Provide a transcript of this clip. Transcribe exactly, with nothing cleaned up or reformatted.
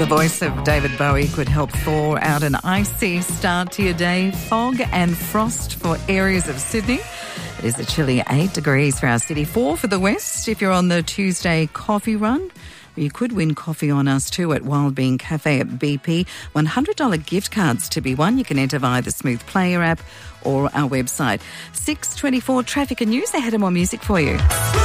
The voice of David Bowie could help thaw out an icy start to your day. Fog and frost for areas of Sydney. It is a chilly eight degrees for our city, four for the west. If you're on the Tuesday coffee run, you could win coffee on us too at Wild Bean Cafe at B P. one hundred dollars gift cards to be won. You can enter via the Smooth Player app or our website. six twenty-four traffic and news. They had more music for you.